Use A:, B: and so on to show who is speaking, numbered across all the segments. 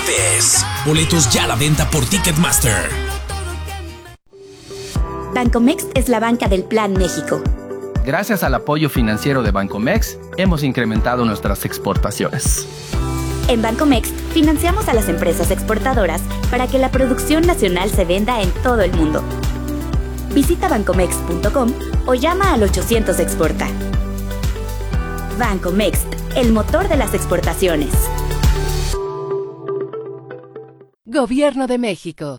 A: vez. Boletos ya a la venta por Ticketmaster.
B: Bancomext es la banca del Plan México.
C: Gracias al apoyo financiero de Bancomext, hemos incrementado nuestras exportaciones.
B: En Bancomext, financiamos a las empresas exportadoras para que la producción nacional se venda en todo el mundo. Visita bancomext.com o llama al 800 Exporta. Bancomext, el motor de las exportaciones.
D: Gobierno de México.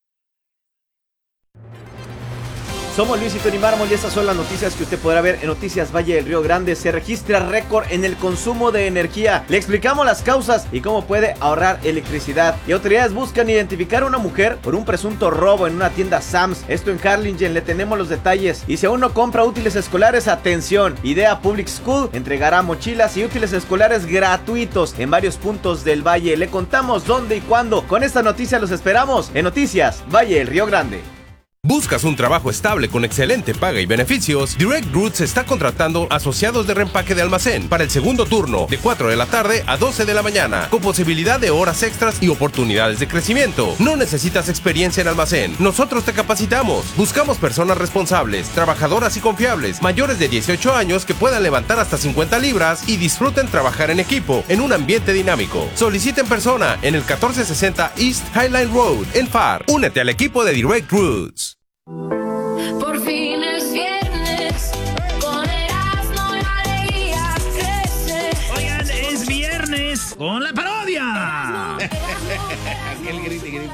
E: Somos Luis y Tony Mármol y estas son las noticias que usted podrá ver en Noticias Valle del Río Grande. Se registra récord en el consumo de energía. Le explicamos las causas y cómo puede ahorrar electricidad. Y autoridades buscan identificar a una mujer por un presunto robo en una tienda Sam's. Esto en Harlingen, le tenemos los detalles. Y si aún no compra útiles escolares, atención. Idea Public School entregará mochilas y útiles escolares gratuitos en varios puntos del valle. Le contamos dónde y cuándo. Con esta noticia los esperamos en Noticias Valle del Río Grande.
F: ¿Buscas un trabajo estable con excelente paga y beneficios? Direct Roots está contratando asociados de reempaque de almacén para el segundo turno, de 4 de la tarde a 12 de la mañana, con posibilidad de horas extras y oportunidades de crecimiento. No necesitas experiencia en almacén, nosotros te capacitamos. Buscamos personas responsables, trabajadoras y confiables, mayores de 18 años que puedan levantar hasta 50 libras y disfruten trabajar en equipo, en un ambiente dinámico. Solicita en persona en el 1460 East Highline Road, en FAR. Únete al equipo de Direct Roots.
G: Por fin es viernes, con Erasmo y alegría crece.
H: Oigan, es viernes con la parodia.
I: Aquel grite.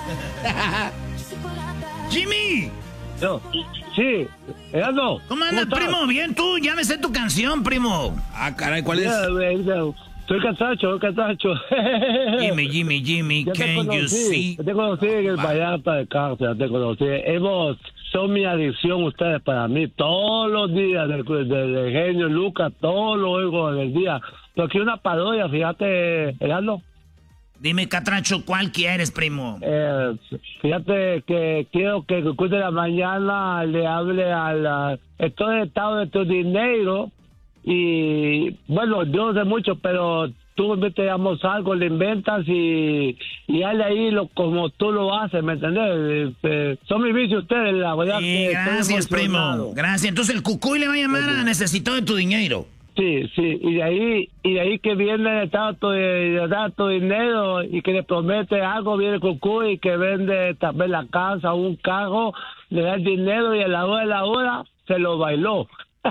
H: Jimmy.
I: No, sí, Erasmo.
H: ¿Cómo andas, primo? Bien, tú, ya me sé tu canción, primo.
I: Ah, caray, ¿cuál es? Soy Catracho.
H: Jimmy, can you see?
I: Te conocí en el Vallarta de Cárcel, te conocí. Son mi adicción ustedes para mí. Todos los días del genio Lucas, todo lo oigo en el día. Pero aquí una parodia, fíjate, Erasmo.
H: Dime, Catracho, ¿cuál quieres, primo?
I: Fíjate que quiero que el de la mañana le hable estoy estado de tu dinero. Y bueno, yo no sé mucho, pero tú te damos algo, le inventas y hazle ahí como tú lo haces, ¿me entendés? Son mis vicios ustedes, la verdad.
H: Sí, gracias, primo. Gracias. Entonces el Cucuy le va a llamar a necesito de tu dinero.
I: Sí, y de ahí que viene tanto dinero y que le promete algo, viene el Cucuy y que vende también la casa, un carro, le da el dinero y a la hora se lo bailó.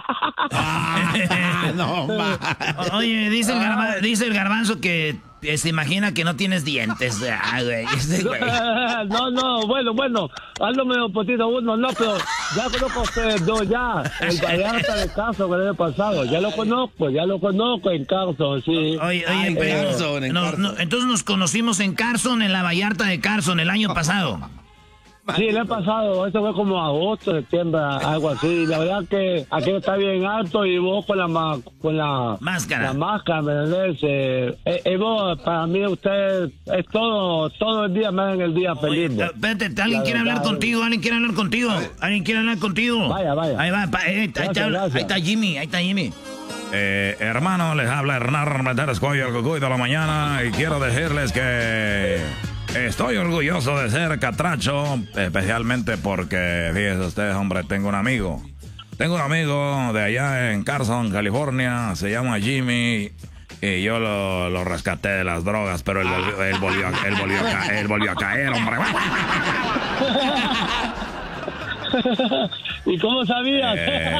H: No, oye, dice el garbanzo que se imagina que no tienes dientes. Güey.
I: No, bueno, hazlo medio poquito uno, no, pero ya conozco a ustedes dos, ya. El Vallarta de Carson que el año pasado, ya lo conozco en Carson, sí.
H: Oye, entonces nos conocimos en Carson, en la Vallarta de Carson, el año pasado.
I: Sí, el año pasado, eso fue como agosto, septiembre, algo así. La verdad que aquí está bien alto y vos con la
H: máscara.
I: La máscara, ¿me entendés? Vos, para mí, usted es todo el día, más en el día feliz.
H: Oye, espérate, ¿alguien quiere hablar contigo?
I: Vaya.
H: Ahí va, ahí está Jimmy.
J: Hermano, les habla Hernán Meteres Coyo, el Cucuy de la mañana, y quiero decirles que estoy orgulloso de ser catracho, especialmente porque, fíjese ustedes, hombre, tengo un amigo de allá en Carson, California, se llama Jimmy, y yo lo rescaté de las drogas, pero él volvió a caer, hombre.
I: ¿Y cómo sabías?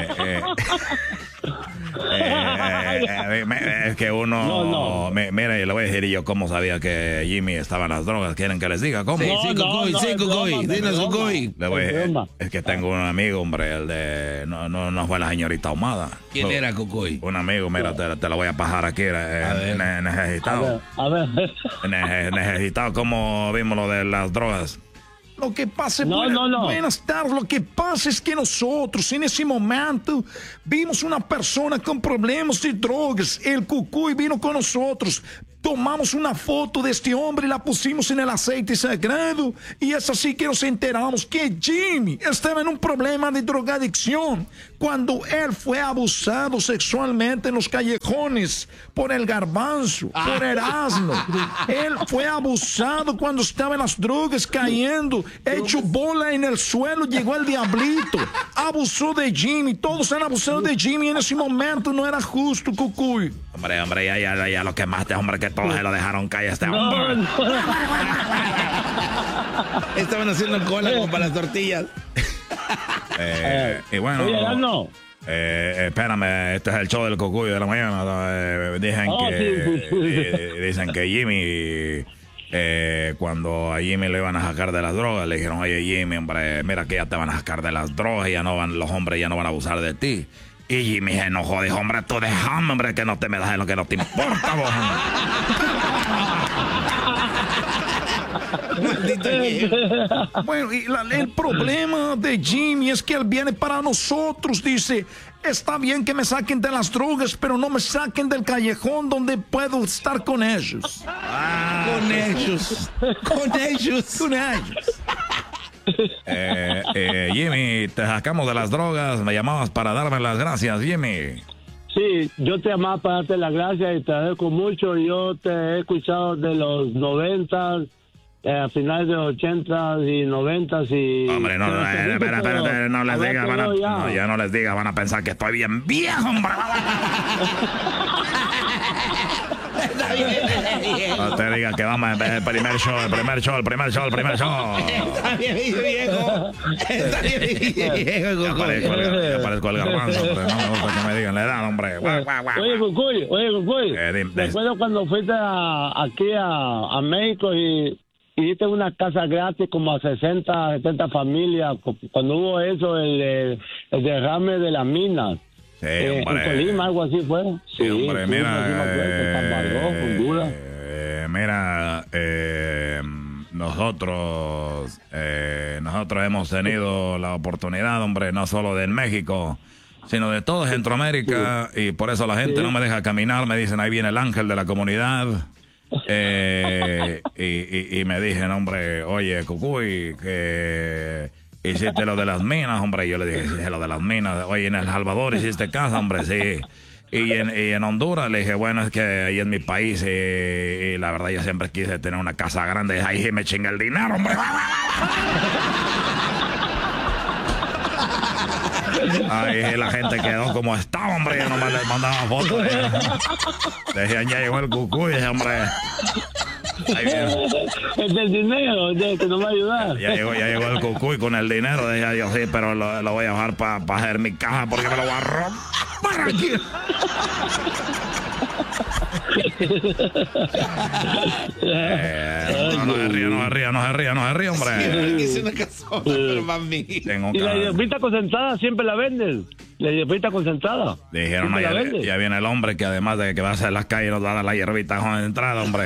J: Es que uno... Mire, le voy a decir yo cómo sabía que Jimmy estaba en las drogas. ¿Quieren que les diga cómo?
I: Sí, Cucuy. Dinos, Cucuy.
J: Es que tengo un amigo, hombre, el de... No fue la señorita Ahumada.
K: ¿Quién era, Cucuy?
J: Un amigo, mira, te lo voy a pasar aquí. Necesitado.
I: A ver.
J: Necesitado, ¿cómo vimos lo de las drogas?
L: Lo que pasa, buenas tardes, lo que pasa es que nosotros en ese momento vimos una persona con problemas de drogas, el Cucuy vino con nosotros, tomamos una foto de este hombre y la pusimos en el aceite sagrado y es así que nos enteramos que Jimmy estaba en un problema de drogadicción. cuando él fue abusado sexualmente en los callejones por el Garbanzo, por Erasmo. Él fue abusado cuando estaba en las drogas, cayendo, hecho bola en el suelo, llegó el diablito, abusó de Jimmy, todos han abusado de Jimmy en ese momento, no era justo, Cucuy.
J: Hombre, ya lo que más te, hombre, que todos se lo dejaron caer a este hombre.
K: Estaban haciendo cola como para las tortillas.
J: Y bueno, espérame, este es el show del Cucuy de la mañana. Dicen que Jimmy, cuando a Jimmy le iban a sacar de las drogas, le dijeron, oye Jimmy, hombre, mira que ya te van a sacar de las drogas, los hombres ya no van a abusar de ti. Y Jimmy se enojó, dijo, hombre, tú déjame, hombre, que no te me das lo que no te importa, vos.
L: Bueno, y el problema de Jimmy es que él viene para nosotros, dice, está bien que me saquen de las drogas, pero no me saquen del callejón donde puedo estar con ellos.
K: Con ellos.
J: Jimmy, te sacamos de las drogas, me llamabas para darme las gracias, Jimmy.
I: Sí, yo te llamaba para darte las gracias y te agradezco mucho. Yo te he escuchado de los 90s, a finales de los 80s y 90s y...
J: Hombre, espérate, no les digas, ya no les digas, van a pensar que estoy bien viejo, hombre. No te digas que vamos a empezar el primer show.
K: Está bien viejo.
J: Ya parezco el Garbanzo, hombre. No me gusta que me digan la edad, hombre.
I: Oye, Cucuy. Recuerdo cuando fuiste aquí a México y hiciste una casa gratis como a 60, 70 familias. Cuando hubo eso, el derrame de las minas.
J: Sí, hombre.
I: En Colima, algo así fue.
J: Sí, hombre, mira, nosotros hemos tenido la oportunidad, hombre, no solo de México, sino de todo Centroamérica, y por eso la gente no me deja caminar, me dicen, ahí viene el ángel de la comunidad. Y me dicen, hombre, oye, Cucuy, que hiciste lo de las minas, hombre. Yo le dije, hice lo de las minas. Oye, en El Salvador hiciste casa, hombre, sí. Y en Honduras le dije, bueno, es que ahí en mi país, y la verdad yo siempre quise tener una casa grande. Ahí me chinga el dinero, hombre. Ahí la gente quedó como estaba, hombre. Yo nomás les mandaba fotos. Decían, ya llegó el Cucuy, hombre.
I: Es del dinero, que no me va a ayudar.
J: Ya llegó el Cucuy con el dinero. Decía yo, sí, pero lo voy a dejar para hacer mi caja porque me lo voy a robar aquí. No se ría, hombre.
K: Es una casona, pero mami.
I: Y la hierbita concentrada siempre la venden. La hierbita concentrada.
J: Dijeron, no, ya viene el hombre que además de que va a hacer las calles nos va a dar la hierbita concentrada, hombre.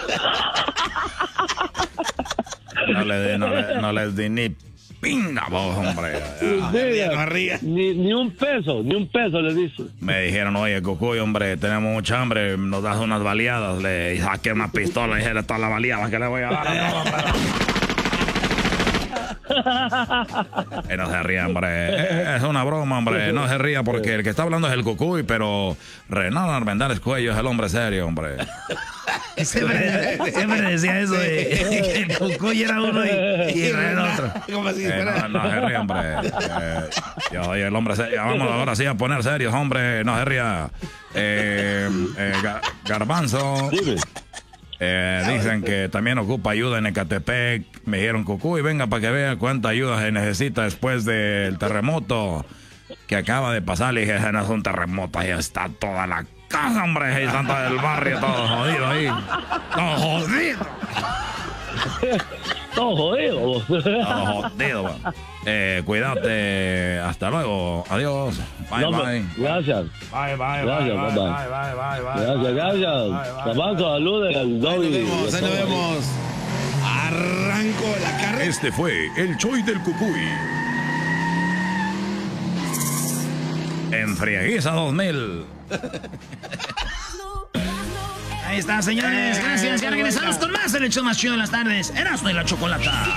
J: No les di ni pinga, vos, hombre.
I: Ni un peso le dice.
J: Me dijeron, oye, Cucuy, hombre, tenemos mucha hambre, nos das unas baleadas. Le saqué una pistola y dije, todas las baleadas que le voy a dar. No se ría, hombre. Es una broma, hombre. No se ría porque el que está hablando es el Cucuy, pero Renan Armendáriz Cuello es el hombre serio, hombre.
H: Siempre decía eso de que el Cucuy era uno y era otro.
J: No se ría, hombre. Oye, el hombre serio. Vamos ahora sí a poner serios, hombre. No se ría. Garbanzo. Dicen que también ocupa ayuda en Ecatepec. Me dijeron, Cucuy, venga para que vea cuánta ayuda se necesita después del terremoto que acaba de pasar. Le dije, ese no es un terremoto, ahí está toda la casa, hombre. Ahí está todo el barrio, todo jodido ahí. Todo jodido.
I: Todo jodido.
J: Todo jodido. Cuídate. Hasta luego. Adiós. Bye.
I: Gracias.
J: Bye.
I: Gracias. Garbanzo, saludos al Dobby.
K: Ahí nos vemos. Arranco la carrera.
M: Este fue el Choy del Cucuy.
J: En Frieguiza 2000.
H: Ahí está, señores. Gracias. Ya regresamos con más en el show más chido de las tardes. Erasmo y la Chocolata.